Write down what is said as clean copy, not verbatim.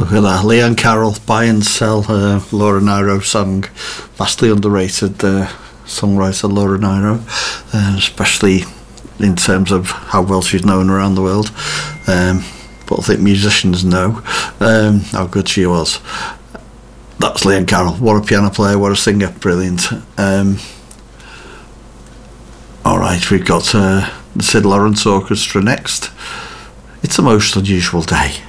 Look at that, Leanne Carroll, Buy and Sell, Laura Nyro song, vastly underrated songwriter Laura Nyro, especially in terms of how well she's known around the world. But I think musicians know how good she was. That's Leanne Carroll. What a piano player, what a singer, brilliant. Alright, we've got the Sid Lawrence Orchestra next. It's a most unusual day.